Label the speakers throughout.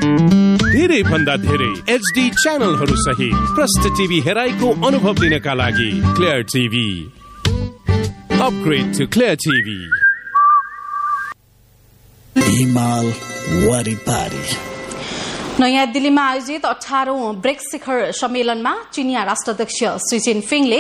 Speaker 1: धेरै भन्दा धेरै HD च्यानलहरू सहित प्रष्ट टिभी हेराइको अनुभव लिनका लागि clear TV upgrade to clear TV.
Speaker 2: हिमाल वारिपारी।
Speaker 3: नयाँ दिल्लीमा आयोजित 18औं ब्रिक्स शिखर सम्मेलनमा चिनिया राष्ट्राध्यक्ष सी जिनपिङले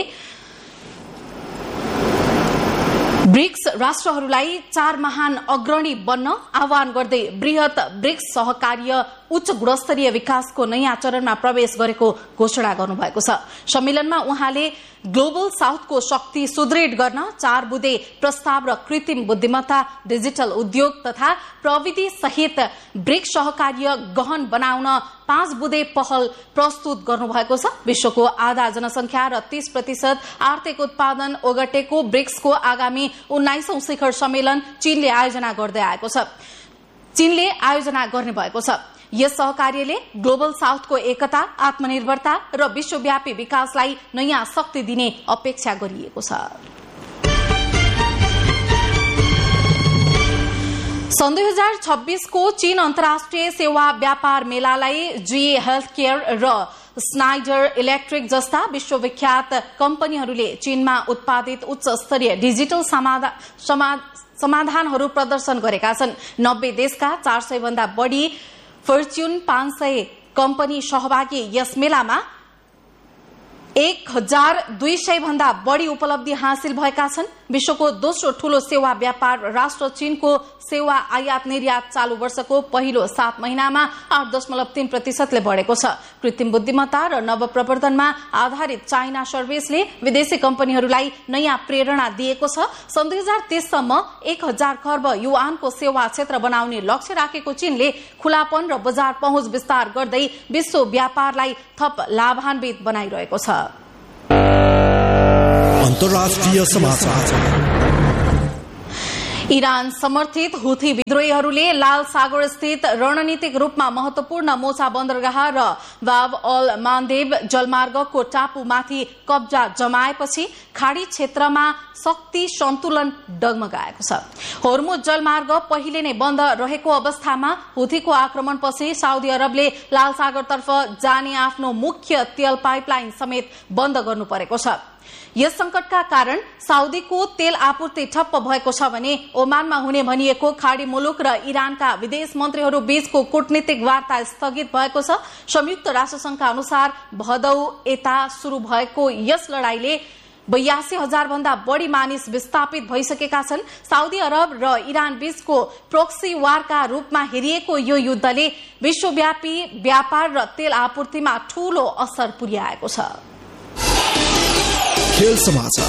Speaker 3: ब्रिक्स राष्ट्रहरूलाई 4 महान अग्रणी बन्न आह्वान गर्दै बृहत ब्रिक्स सहकार्य उच्च गुणस्तरीय विकासको नयाँ चरणमा प्रवेश गरेको घोषणा गर्नुभएको छ। सम्मेलनमा उहाँले ग्लोबल साउथको शक्ति सुदृढ गर्न 4 बुँदे प्रस्ताव र कृत्रिम बुद्धिमत्ता, डिजिटल उद्योग तथा प्रविधि सहित ब्रिक्स सहकार्य गहन बनाउन 5 बुँदे पहल प्रस्तुत गर्नुभएको छ। विश्वको आधा जनसंख्या र 30% आर्थिक उत्पादन ओगटेको ब्रिक्सको आगामी 19औं शिखर सम्मेलन चीनले आयोजना गर्दै आएको छ। चीनले आयोजना गर्ने भएको छ। यस सहकार्यले ग्लोबल साउथको एकता, आत्मनिर्भरता र विश्वव्यापी विकासलाई नयाँ शक्ति दिने अपेक्षा गरिएको छ। सन् 2026 को चीन अन्तर्राष्ट्रिय सेवा व्यापार मेलालाई GE हेल्थकेयर र स्नाइडर इलेक्ट्रिक जस्ता विश्वविख्यात कम्पनीहरूले चीनमा उत्पादित उच्च स्तरीय डिजिटल समाधानहरू प्रदर्शन गरेका छन्। 90 देशका 400 भन्दा बढी फर्च्यून 500 कम्पनी सहभागी यस मेलामा 1200 भन्दा बढी उपलब्धि हासिल भएका छन्। विश्वको दोस्रो ठूलो सेवा व्यापार राष्ट्र चीनको सेवा आयात निर्यात चालू वर्षको पहिलो 7 महिनामा 8.3% ले बढेको छ। कृत्रिम बुद्धिमत्ता र नवप्रवर्धनमा आधारित चाइना सर्भिसले विदेशी कम्पनीहरूलाई नयाँ प्रेरणा दिएको छ। सन् 2030 सम्म 1000 खर्ब युआनको सेवा क्षेत्र बनाउने लक्ष्य राखेको चीनले खुलापन र बजार पहुँच विस्तार गर्दै विश्व व्यापारलाई थप लाभान्वित बनाइरहेको छ।
Speaker 2: अन्तर्राष्ट्रिय समाचार।
Speaker 3: इरान समर्थित हुथी विद्रोहीहरूले लाल सागर स्थित रणनीतिक रूपमा महत्वपूर्ण मोचा बन्दरगाह र बाब अल मान्देब जलमार्गको टापुमाथि कब्जा जमाएपछि खाडी क्षेत्रमा शक्ति सन्तुलन डगमगाएको छ। होर्मुज जलमार्ग पहिले नै बन्द रहेको अवस्थामा हुथीको आक्रमणपछि साउदी अरबले लाल सागरतर्फ जाने आफ्नो मुख्य तेल पाइपलाइन समेत बन्द गर्नु परेको छ। यस संकटका कारण साउदीको तेल आपूर्ति ठप्प भएको छ भने ओमानमा हुने भनिएको खाडी मुलुक र इरानका विदेश मन्त्रीहरू बीचको कूटनीतिक वार्ता स्थगित भएको छ। संयुक्त राष्ट्रसंघका अनुसार भदौ यता शुरू भएको यस लडाईले 82,000 भन्दा बढी मानिस विस्थापित भइसकेका छन्। साउदी अरब र इरान बीचको प्रोक्सी वारका रूपमा हेरिएको यो युद्धले विश्वव्यापी व्यापार र तेल आपूर्तिमा ठूलो असर पुर्याएको छ।
Speaker 2: खेल समाचार।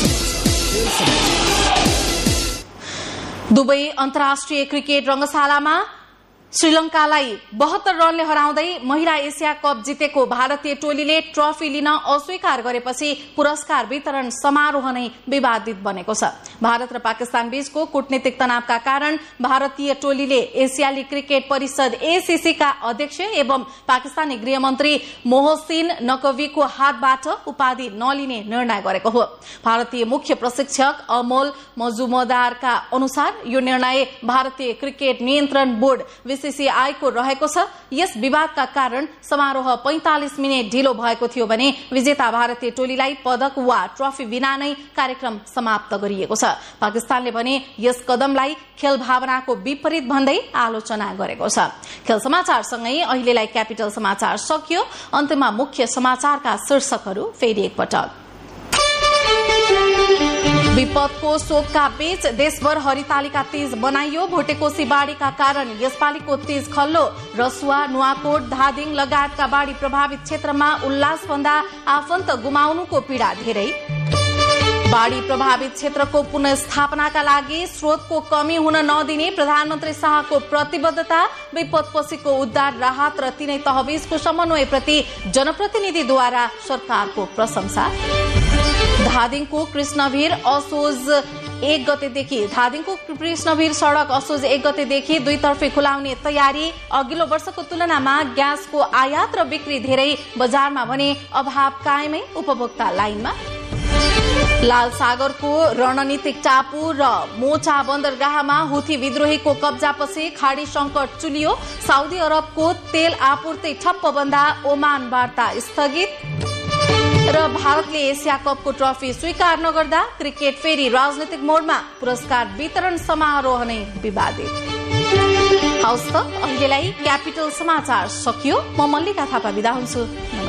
Speaker 3: दुबई अन्तर्राष्ट्रिय क्रिकेट रंगशालामा श्रीलंकालाई 72 रनले हराउँदै महिला एसिया कप जितेको भारतीय टोलीले ट्रफी लिन अस्वीकार गरेपछि पुरस्कार वितरण समारोह नै विवादित बनेको छ। भारत र पाकिस्तान बीचको कूटनीतिक तनावका कारण भारतीय टोलीले एसियाली क्रिकेट परिषद ACC का अध्यक्ष एवं पाकिस्तानी गृहमन्त्री मोहसिन नकवीको हातबाट उपाधि नलिने निर्णय गरेको हो। भारतीय मुख्य प्रशिक्षक अमोल मजुमदारका अनुसार यो निर्णय भारतीय क्रिकेट नियन्त्रण बोर्ड BCCI को रहेको छ। यस विवादका कारण समारोह 45 मिनेट ढिलो भएको थियो भने विजेता भारतीय टोलीलाई पदक वा ट्रफी बिना नै कार्यक्रम समाप्त गरिएको छ। पाकिस्तानले भने यस कदमलाई खेल भावनाको विपरीत भन्दै आलोचना गरेको छ। खेल समाचारसँगै अहिलेलाई क्यापिटल समाचार सकियो। अन्त्यमा मुख्य समाचारका शीर्षकहरू फेरि एकपटक। विपदको शोकका बीच देशभर हरितालिका तीज मनाइयो। भोटेकोशी बाढ़ीका कारण यसपालिको तीज खल्लो। रसुवा, नुवाकोट, धादिङ लगायतका बाढ़ी प्रभावित क्षेत्रमा उल्लासभन्दा आफन्त गुमाउनुको पीड़ा धेरै। बाढ़ी प्रभावित क्षेत्रको पुनर्स्थापनाका लागि स्रोतको कमी हुन नदिने प्रधानमन्त्री शाहको प्रतिबद्धता। विपदपछिको उद्धार राहत र तीनै तहबीजको समन्वयप्रति जनप्रतिनिधिद्वारा सरकारको प्रशंसा। धादिङको कृष्णवीर असोज 1 गतेदेखि सड़क असोज 1 गतेदेखि दुईतर्फी खुलाउने तयारी। अघिल्लो वर्षको तुलनामा ग्यासको आयात र बिक्री धेरै, बजारमा भने अभाव कायमै, उपभोक्ता लाइनमा। लाल सागरको रणनीतिक टापु र मोचा बन्दरगाहमा हुथी विद्रोहीको कब्जापछि खाडी संकट चुलियो। साउदी अरबको तेल आपूर्ति ठप्प बन्दा ओमान वार्ता स्थगित। र भारतले एसिया कपको ट्रफी स्वीकार नगर्दा क्रिकेट फेरि राजनीतिक मोडमा, पुरस्कार वितरण समारोह नै विवादित। हवस् त अहिलेलाई क्यापिटल समाचार सकियो। म मल्लिका थापा बिदा हुन्छु।